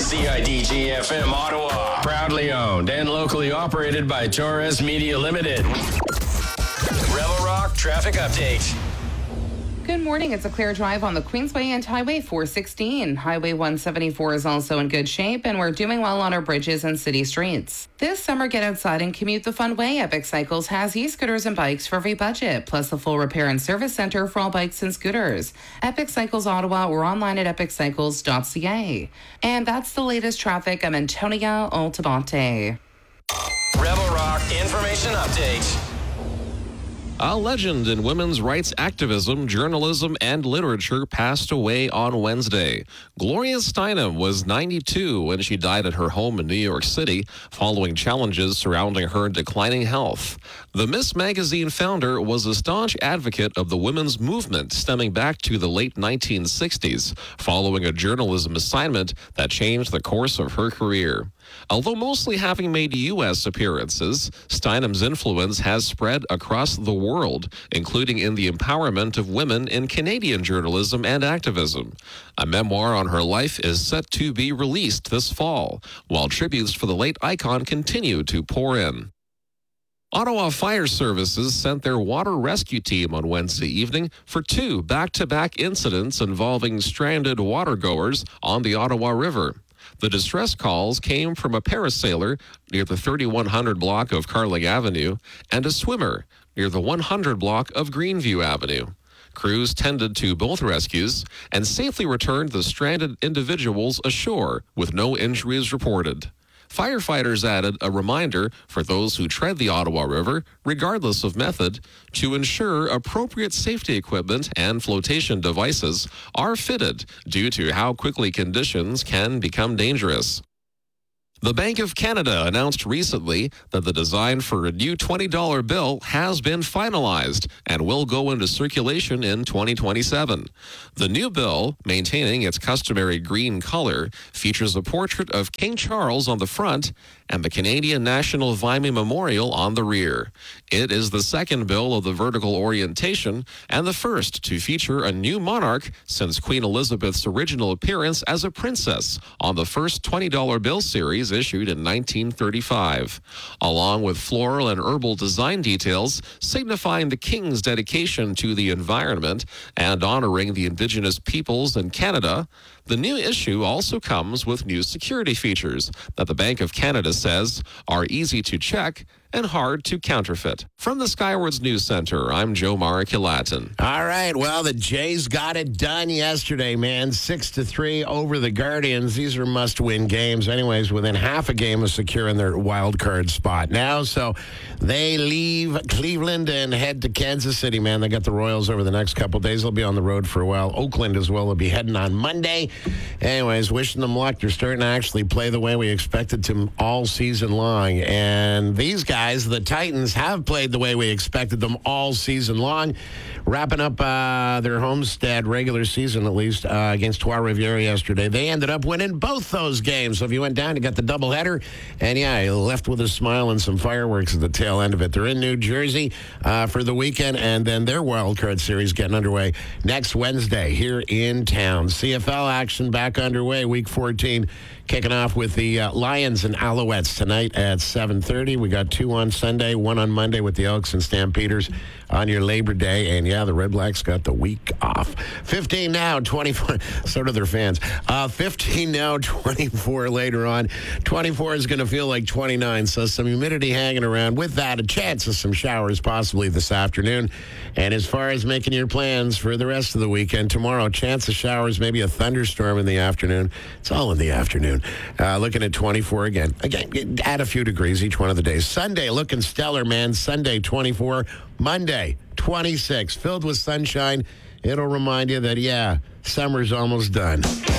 CIDG-FM Ottawa. Proudly owned and locally operated by Torres Media Limited. Rebel Rock Traffic Update. Good morning. It's a clear drive on the Queensway and Highway 416. Highway 174 is also in good shape, and we're doing well on our bridges and city streets. This summer, get outside and commute the fun way. Epic Cycles has e-scooters and bikes for every budget, plus a full repair and service center for all bikes and scooters. Epic Cycles Ottawa or online at epiccycles.ca. And that's the latest traffic. I'm Antonia Altabante. Rebel Rock Information Update. A legend in women's rights activism, journalism, and literature passed away on Wednesday. Gloria Steinem was 92 when she died at her home in New York City following challenges surrounding her declining health. The Miss Magazine founder was a staunch advocate of the women's movement stemming back to the late 1960s, following a journalism assignment that changed the course of her career. Although mostly having made U.S. appearances, Steinem's influence has spread across the world, including in the empowerment of women in Canadian journalism and activism. A memoir on her life is set to be released this fall, while tributes for the late icon continue to pour in. Ottawa Fire Services sent their water rescue team on Wednesday evening for two back-to-back incidents involving stranded watergoers on the Ottawa River. The distress calls came from a parasailer near the 3100 block of Carling Avenue and a swimmer near the 100 block of Greenview Avenue. Crews tended to both rescues and safely returned the stranded individuals ashore with no injuries reported. Firefighters added a reminder for those who tread the Ottawa River, regardless of method, to ensure appropriate safety equipment and flotation devices are fitted due to how quickly conditions can become dangerous. The Bank of Canada announced recently that the design for a new $20 bill has been finalized and will go into circulation in 2027. The new bill, maintaining its customary green color, features a portrait of King Charles on the front and the Canadian National Vimy Memorial on the rear. It is the second bill of the vertical orientation and the first to feature a new monarch since Queen Elizabeth's original appearance as a princess on the first $20 bill series issued in 1935, along with floral and herbal design details signifying the King's dedication to the environment and honoring the Indigenous peoples in Canada. The new issue also comes with new security features that the Bank of Canada says are easy to check and hard to counterfeit. From the Skywards News Center, I'm Joe Mariculatin. All right, well, the Jays got it done yesterday, man. 6-3 over the Guardians. These are must-win games. Anyways, within half a game of securing their wild card spot now. So they leave Cleveland and head to Kansas City, man. They got the Royals over the next couple days. They'll be on the road for a while. Oakland as well will be heading on Monday. Anyways, wishing them luck. They're starting to actually play the way we expected to all season long. And these guys, the Titans, have played the way we expected them all season long, wrapping up their Homestead regular season, at least, against Trois-Rivières yesterday. They ended up winning both those games. So if you went down, you got the doubleheader, and yeah, you left with a smile and some fireworks at the tail end of it. They're in New Jersey for the weekend, and then their wild card series getting underway next Wednesday here in town. CFL action back underway, Week 14. Kicking off with the Lions and Alouettes tonight at 7:30. We got two on Sunday, one on Monday with the Elks and Stampeders on your Labor Day. And, yeah, the Red Blacks got the week off. 15 now, 24. So do their fans. 15 now, 24 later on. 24 is going to feel like 29, so some humidity hanging around. With that, a chance of some showers possibly this afternoon. And as far as making your plans for the rest of the weekend, tomorrow, chance of showers, maybe a thunderstorm in the afternoon. It's all in the afternoon. Looking at 24 again. Again, add a few degrees each one of the days. Sunday, looking stellar, man. Sunday, 24. Monday, 26. Filled with sunshine. It'll remind you that, yeah, summer's almost done.